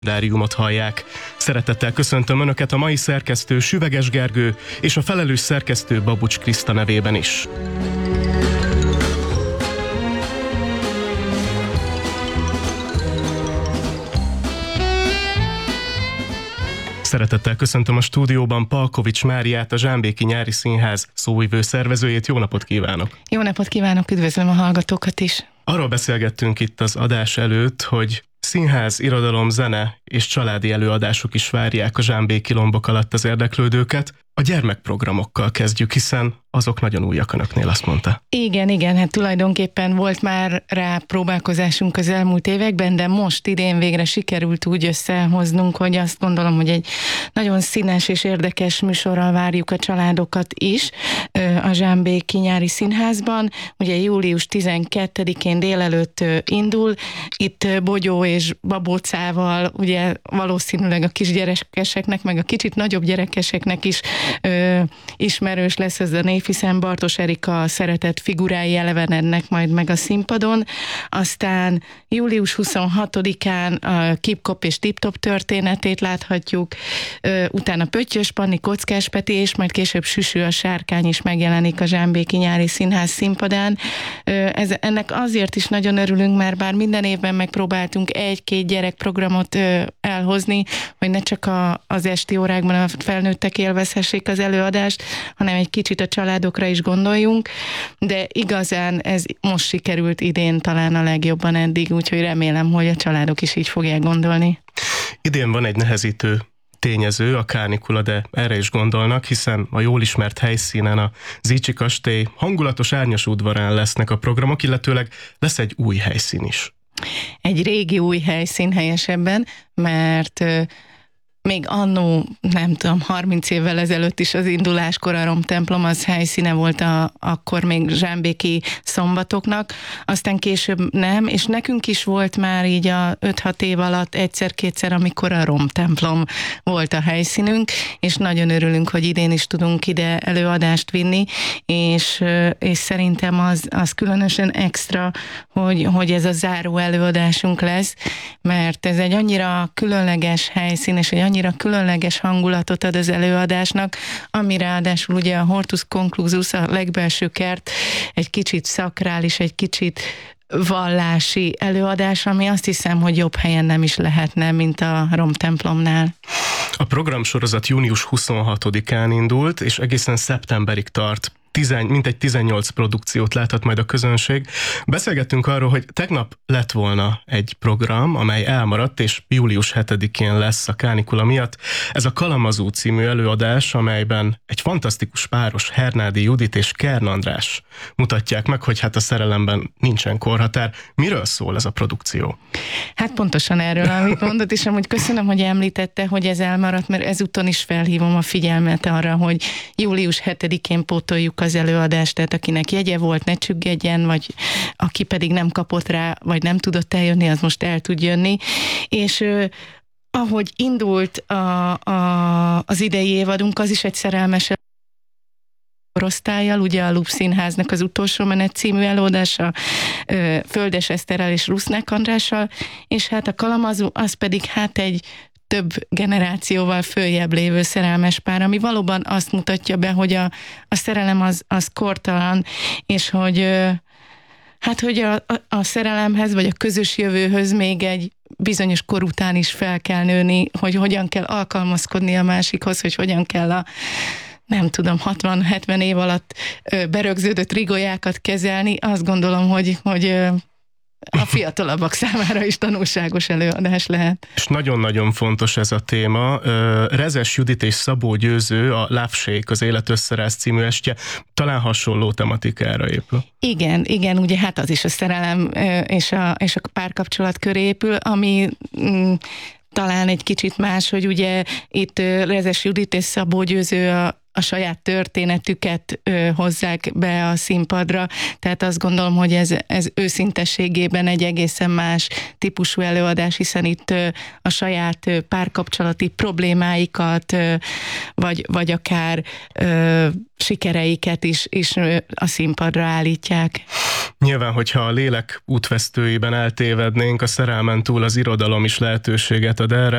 Dáriumot hallják. Szeretettel köszöntöm Önöket a mai szerkesztő Süveges Gergő és a felelős szerkesztő Babucs Kriszta nevében is. Szeretettel köszöntöm a stúdióban Palkovics Máriát, a Zsámbéki Nyári Színház szóvivő szervezőjét. Jó napot kívánok! Jó napot kívánok, üdvözlöm a hallgatókat is! Arról beszélgettünk itt az adás előtt, hogy színház, irodalom, zene és családi előadások is várják a zsámbéki lombok alatt az érdeklődőket. A gyermekprogramokkal kezdjük, hiszen azok nagyon újak Önöknél, azt mondta. Igen, hát tulajdonképpen volt már rá próbálkozásunk az elmúlt években, de most idén végre sikerült úgy összehoznunk, hogy azt gondolom, hogy egy nagyon színes és érdekes műsorral várjuk a családokat is a Zsámbéki Nyári Színházban. Ugye július 12-én délelőtt indul, itt Bogyó és Babócával, ugye valószínűleg a kisgyerekeseknek, meg a kicsit nagyobb gyerekeseknek is ismerős lesz ez a név, hiszen Bartos Erika szeretett figurái elevenednek majd meg a színpadon. Aztán július 26-án a Kip-Kop és Tip-Top történetét láthatjuk, utána Pöttyös Panni, Kockás Peti, és majd később Süsű a sárkány is megjelenik a Zsámbéki Nyári Színház színpadán. Ennek azért is nagyon örülünk, mert bár minden évben megpróbáltunk egy-két gyerekprogramot elhozni, hogy ne csak az esti órákban a felnőttek élvezhessék az előadást, hanem egy kicsit a családokra is gondoljunk, de igazán ez most sikerült idén talán a legjobban eddig, úgyhogy remélem, hogy a családok is így fogják gondolni. Idén van egy nehezítő tényező, a kánikula, de erre is gondolnak, hiszen a jól ismert helyszínen, a Zichy kastély hangulatos árnyas udvarán lesznek a programok, illetőleg lesz egy új helyszín is. Egy régi új helyszín helyesebben, mert még annó, nem tudom, 30 évvel ezelőtt is az induláskor a Romtemplom az helyszíne volt akkor még zsámbéki szombatoknak, aztán később nem, és nekünk is volt már így a 5-6 év alatt egyszer-kétszer, amikor a Romtemplom volt a helyszínünk, és nagyon örülünk, hogy idén is tudunk ide előadást vinni, és szerintem az különösen extra, hogy ez a záró előadásunk lesz, mert ez egy annyira különleges helyszín, és egy annyira különleges hangulatot ad az előadásnak, ami ráadásul ugye a Hortus Conclusus, a legbelső kert, egy kicsit szakrális, egy kicsit vallási előadás, ami azt hiszem, hogy jobb helyen nem is lehetne, mint a Romtemplomnál. A programsorozat június 26-án indult, és egészen szeptemberig tart. Mintegy 18 produkciót láthat majd a közönség. Beszélgettünk arról, hogy tegnap lett volna egy program, amely elmaradt, és július 7-én lesz a kánikula miatt. Ez a Kalamazoo című előadás, amelyben egy fantasztikus páros, Hernádi Judit és Kern András mutatják meg, hogy hát a szerelemben nincsen korhatár. Miről szól ez a produkció? Hát pontosan erről, amit mondott, és amúgy köszönöm, hogy említette, hogy ez elmaradt, mert ezúton is felhívom a figyelmet arra, hogy július 7-én pótoljuk az előadást, tehát akinek jegye volt, ne csüggedjen, vagy aki pedig nem kapott rá, vagy nem tudott eljönni, az most el tud jönni. És ahogy indult az idei évadunk, az is egy szerelmes korosztállyal, ugye a Lup Színháznak az Utolsó menet című előadása, Földes Eszterrel és Rusznák Andrással, és hát a Kalamazoo az pedig hát egy több generációval följebb lévő szerelmes pár, ami valóban azt mutatja be, hogy a szerelem az kortalan, és hogy hogy a szerelemhez, vagy a közös jövőhöz még egy bizonyos kor után is fel kell nőni, hogy hogyan kell alkalmazkodni a másikhoz, hogy hogyan kell nem tudom, 60-70 év alatt berögződött rigolyákat kezelni. Azt gondolom, hogy a fiatalabbak számára is tanulságos előadás lehet. És nagyon-nagyon fontos ez a téma. Rezes Judit és Szabó Győző, a Love Shake, az Élet összeráz című estje, talán hasonló tematikára épül. Igen, ugye hát az is a szerelem és a párkapcsolat köré épül, ami talán egy kicsit más, hogy ugye itt Rezes Judit és Szabó Győző a saját történetüket hozzák be a színpadra, tehát azt gondolom, hogy ez őszintességében egy egészen más típusú előadás, hiszen itt a saját párkapcsolati problémáikat, vagy akár sikereiket is a színpadra állítják. Nyilván, hogyha a lélek útvesztőiben eltévednénk, a szerelmen túl az irodalom is lehetőséget ad erre.